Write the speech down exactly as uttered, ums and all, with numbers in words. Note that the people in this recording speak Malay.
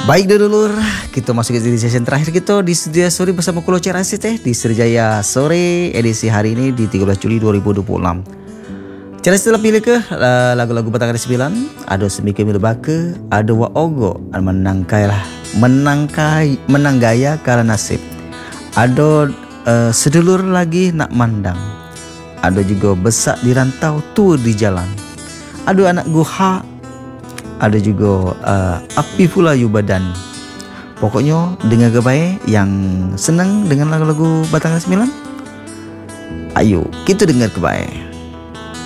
Baik dulur, kita masuk ke sesi terakhir kita di Serjaya Sore bersama Kulo Cik Rasid teh di Serjaya Sore edisi hari ini di tiga belas Juli dua ribu dua puluh enam. Cara setelah pilih ke uh, lagu-lagu batang ada sembilan, ada semika milu baka, ada wa ogo, menangkai lah, menangkai, menang gaya kala nasib. Ada uh, sedulur lagi nak mandang. Ada juga besak di rantau tu di jalan. Ada anak guha. Ada juga uh, api pula yu badan. Pokoknya dengar kebaik yang senang dengan lagu-lagu batang ada sembilan. Ayo kita dengar kebaik.